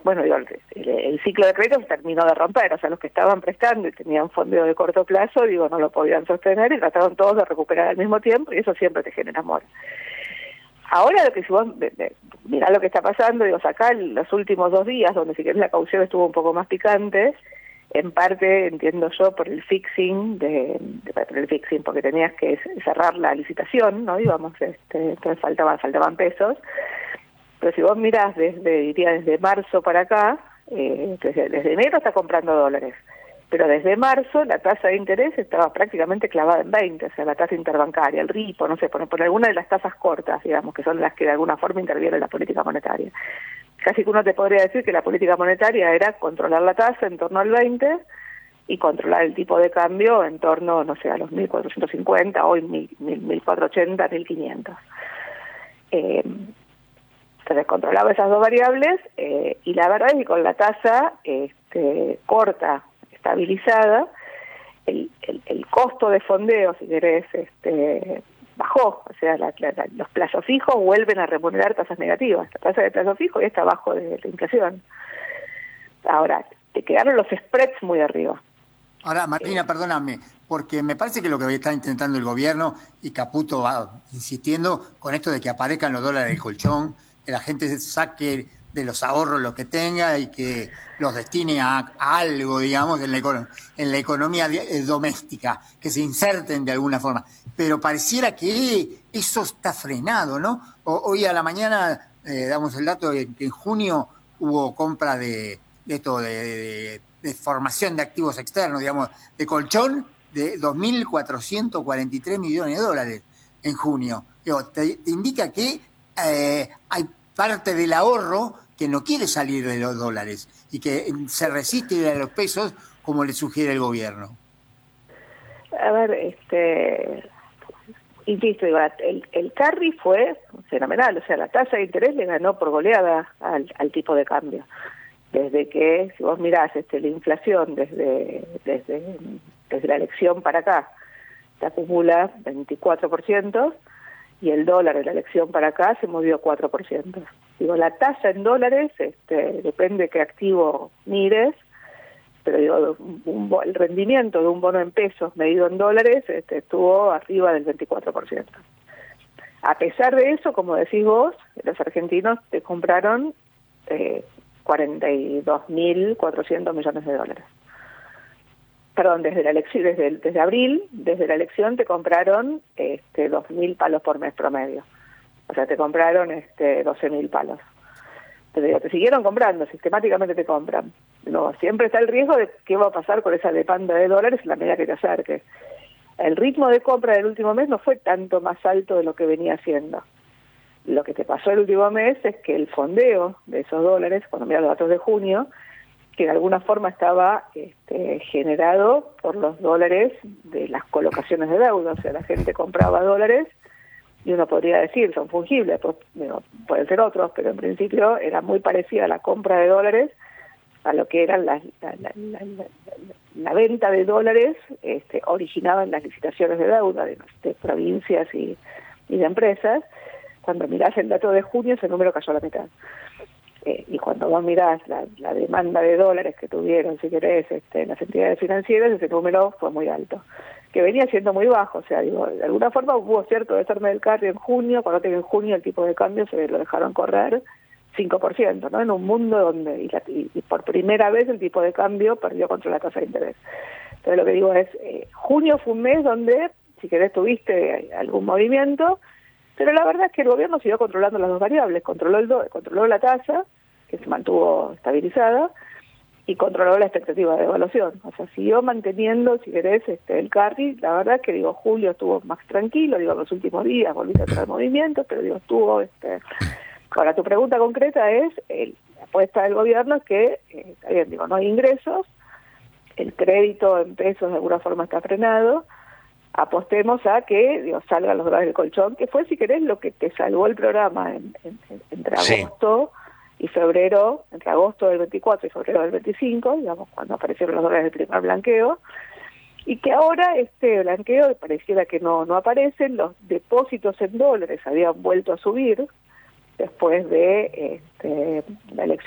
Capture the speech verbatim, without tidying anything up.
bueno, digo, el, el ciclo de crédito se terminó de romper, o sea, los que estaban prestando y tenían fondeo de corto plazo, digo, no lo podían sostener y trataron todos de recuperar al mismo tiempo y eso siempre te genera mora. Ahora lo que si vos, de, de, mirá lo que está pasando, digo, acá en los últimos dos días, donde si querés la caución estuvo un poco más picante, en parte, entiendo yo, por el fixing, de, de por el fixing, porque tenías que cerrar la licitación, ¿no? Digamos, este, entonces faltaban, faltaban pesos. Pero si vos mirás desde, diría, desde marzo para acá, eh, desde, desde enero está comprando dólares. Pero desde marzo la tasa de interés estaba prácticamente clavada en veinte, o sea, la tasa interbancaria, el ripo, no sé, por, por alguna de las tasas cortas, digamos, que son las que de alguna forma intervienen en la política monetaria. Casi que uno te podría decir que la política monetaria era controlar la tasa en torno al veinte y controlar el tipo de cambio en torno, no sé, a los mil cuatrocientos cincuenta, hoy mil cuatrocientos ochenta, mil quinientos. Eh, entonces controlaba esas dos variables eh, y la verdad es que con la tasa este, corta, estabilizada, el, el, el costo de fondeo, si querés, este, bajó, o sea, la, la, los plazos fijos vuelven a remunerar tasas negativas, la tasa de plazo fijo ya está abajo de la inflación. Ahora, te quedaron los spreads muy arriba. Ahora, Martina, eh, perdóname, porque me parece que lo que está intentando el gobierno, y Caputo va insistiendo con esto de que aparezcan los dólares del colchón, que la gente saque de los ahorros lo que tenga y que los destine a, a algo, digamos, en la, en la economía doméstica, que se inserten de alguna forma. Pero pareciera que eso está frenado, ¿no? O, hoy a la mañana eh, damos el dato de que en junio hubo compra de, de esto, de, de, de formación de activos externos, digamos, de colchón, de dos mil cuatrocientos cuarenta y tres millones de dólares en junio. Digo, te, te indica que eh, hay parte del ahorro que no quiere salir de los dólares y que se resiste a los pesos como le sugiere el gobierno. A ver, este, insisto, el, el carry fue fenomenal, o sea, la tasa de interés le ganó por goleada al, al tipo de cambio. Desde que, si vos mirás este, la inflación desde, desde, desde la elección para acá, se acumula veinticuatro por ciento y el dólar de la elección para acá se movió cuatro por ciento. Digo, la tasa en dólares, este, depende de qué activo mires, pero digo, un, un, el rendimiento de un bono en pesos medido en dólares este, estuvo arriba del veinticuatro por ciento. A pesar de eso, como decís vos, los argentinos te compraron eh, cuarenta y dos mil cuatrocientos millones de dólares. Perdón, desde la elección, desde, desde abril, desde la elección te compraron este, dos mil palos por mes promedio. O sea, te compraron este, doce mil palos. Te digo, te siguieron comprando, sistemáticamente te compran. No, siempre está el riesgo de qué va a pasar con esa demanda de dólares en la medida que te acerques. El ritmo de compra del último mes no fue tanto más alto de lo que venía haciendo. Lo que te pasó el último mes es que el fondeo de esos dólares, cuando miras los datos de junio, que de alguna forma estaba este, generado por los dólares de las colocaciones de deuda, o sea, la gente compraba dólares y uno podría decir, son fungibles, pues, digo, pueden ser otros, pero en principio era muy parecida a la compra de dólares a lo que eran las, la, la, la, la, la venta de dólares este, originaban las licitaciones de deuda de, de provincias y, y de empresas. Cuando mirás el dato de junio, ese número cayó a la mitad. Eh, y cuando vos mirás la, la demanda de dólares que tuvieron, si querés, este, las entidades financieras, ese número fue muy alto, que venía siendo muy bajo. O sea, digo, de alguna forma hubo cierto desarme del carry en junio, cuando en junio el tipo de cambio se lo dejaron correr cinco por ciento, ¿no? En un mundo donde, y, la, y, y por primera vez el tipo de cambio perdió contra la tasa de interés. Entonces lo que digo es, eh, junio fue un mes donde, si querés, tuviste algún movimiento, pero la verdad es que el gobierno siguió controlando las dos variables, controló el do, controló la tasa, que se mantuvo estabilizada, y controló la expectativa de devaluación. O sea, siguió manteniendo, si querés, este, el carry. La verdad es que, digo, julio estuvo más tranquilo, digo, los últimos días volviste a traer movimientos, pero, digo, estuvo... este Ahora, tu pregunta concreta es, el, la apuesta del gobierno es que, eh, está bien, digo, no hay ingresos, el crédito en pesos de alguna forma está frenado, apostemos a que, digo, salgan los dólares del colchón, que fue, si querés, lo que te salvó el programa en, en, en, entre agosto sí. y febrero, entre agosto del veinticuatro y febrero del veinticinco, digamos, cuando aparecieron los dólares del primer blanqueo, y que ahora este blanqueo pareciera que no, no aparecen, los depósitos en dólares habían vuelto a subir, después de este, la elección